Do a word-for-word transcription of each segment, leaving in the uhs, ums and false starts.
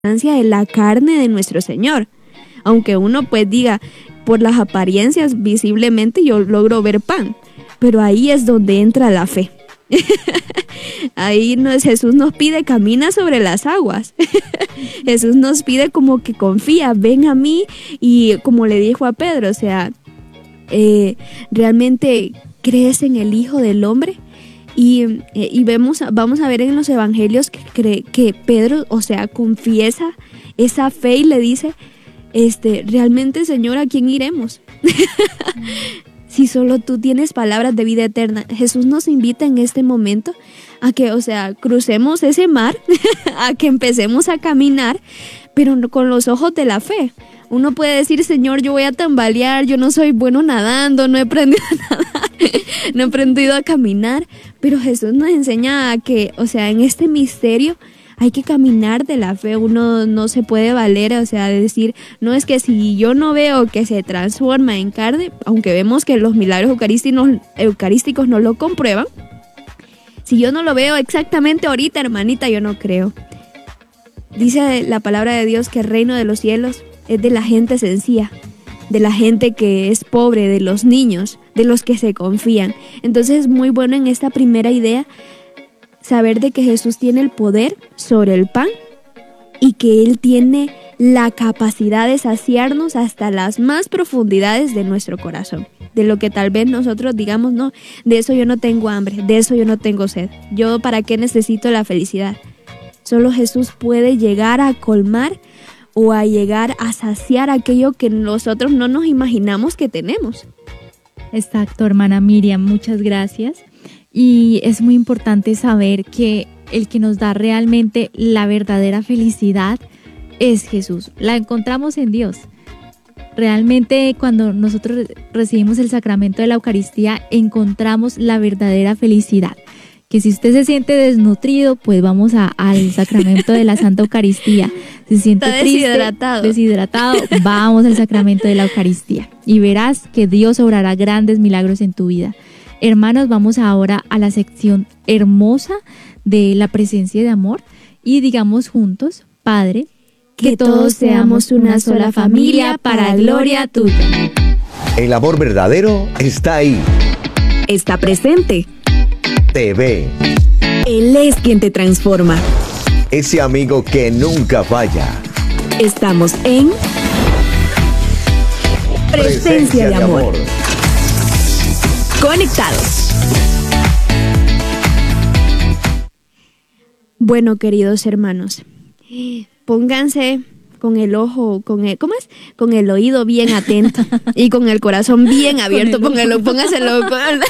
de la carne de nuestro Señor. Aunque uno pues diga, por las apariencias visiblemente yo logro ver pan, pero ahí es donde entra la fe. Ahí nos, Jesús nos pide, camina sobre las aguas. Jesús nos pide como que confía, ven a mí, y como le dijo a Pedro, o sea, eh, realmente crees en el Hijo del Hombre. Y, y vemos, vamos a ver en los evangelios que, cree, que Pedro, o sea, confiesa esa fe y le dice, este, realmente, Señor, ¿a quién iremos? Si solo tú tienes palabras de vida eterna. Jesús nos invita en este momento a que, o sea, crucemos ese mar, a que empecemos a caminar, pero con los ojos de la fe. Uno puede decir, Señor, yo voy a tambalear, yo no soy bueno nadando, no he aprendido a nadar, no he aprendido a caminar, pero Jesús nos enseña a que, o sea, en este misterio hay que caminar de la fe. Uno no se puede valer, o sea, de decir, no, es que si yo no veo que se transforma en carne, aunque vemos que los milagros eucarísticos, eucarísticos no lo comprueban, si yo no lo veo exactamente ahorita, hermanita, yo no creo. Dice la palabra de Dios que el reino de los cielos es de la gente sencilla, de la gente que es pobre, de los niños, de los que se confían. Entonces es muy bueno en esta primera idea saber de que Jesús tiene el poder sobre el pan y que Él tiene la capacidad de saciarnos hasta las más profundidades de nuestro corazón. De lo que tal vez nosotros digamos, no, de eso yo no tengo hambre, de eso yo no tengo sed. ¿Yo para qué necesito la felicidad? Solo Jesús puede llegar a colmar o a llegar a saciar aquello que nosotros no nos imaginamos que tenemos. Exacto, hermana Miriam, muchas gracias. Y es muy importante saber que el que nos da realmente la verdadera felicidad es Jesús. La encontramos en Dios. Realmente cuando nosotros recibimos el sacramento de la Eucaristía encontramos la verdadera felicidad. Que si usted se siente desnutrido, pues vamos a, al sacramento de la Santa Eucaristía. Si se siente Está triste, deshidratado. deshidratado, vamos al sacramento de la Eucaristía. Y verás que Dios obrará grandes milagros en tu vida. Hermanos, vamos ahora a la sección hermosa de la presencia de amor. Y digamos juntos, Padre, que todos seamos una sola familia para gloria tuya. El amor verdadero está ahí. Está presente. Te ve. Él es quien te transforma. Ese amigo que nunca falla. Estamos en Presencia de Amor. Conectados. Bueno, queridos hermanos, pónganse con el ojo, con el, ¿cómo es? Con el oído bien atento y con el corazón bien abierto. Pónganlo, póngaselo.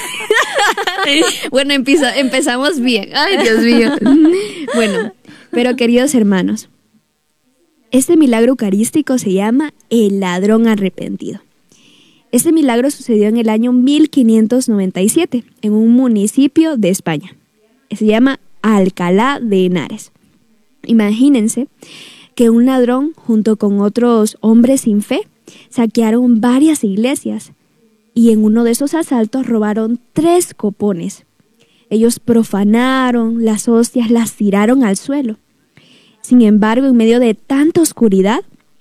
Bueno, empieza, empezamos bien. Ay, Dios mío. Bueno, pero queridos hermanos, este milagro eucarístico se llama el ladrón arrepentido. Este milagro sucedió en el año mil quinientos noventa y siete en un municipio de España. Se llama Alcalá de Henares. Imagínense que un ladrón junto con otros hombres sin fe saquearon varias iglesias y en uno de esos asaltos robaron tres copones. Ellos profanaron las hostias, las tiraron al suelo. Sin embargo, en medio de tanta oscuridad,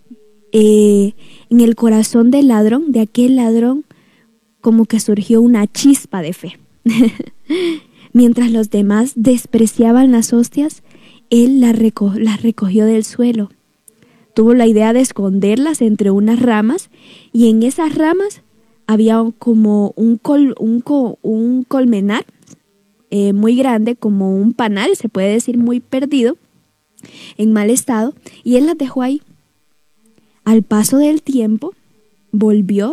eh, en el corazón del ladrón, de aquel ladrón, como que surgió una chispa de fe. Mientras los demás despreciaban las hostias, él las, reco- las recogió del suelo. Tuvo la idea de esconderlas entre unas ramas y en esas ramas había como un, col- un, co- un colmenar eh, muy grande, como un panal, se puede decir muy perdido, en mal estado, y él las dejó ahí. Al paso del tiempo, volvió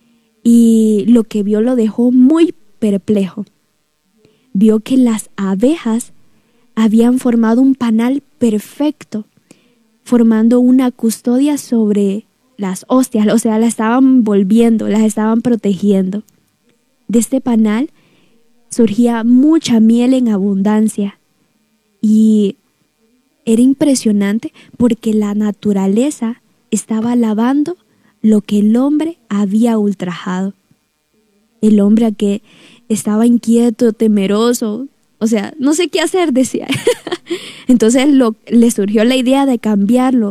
y lo que vio lo dejó muy perplejo. Vio que las abejas habían formado un panal perfecto, formando una custodia sobre las hostias, o sea, las estaban envolviendo, las estaban protegiendo. De este panal surgía mucha miel en abundancia y era impresionante porque la naturaleza estaba lavando lo que el hombre había ultrajado. El hombre que estaba inquieto, temeroso, o sea, no sé qué hacer, decía. Entonces lo, le surgió la idea de cambiarlo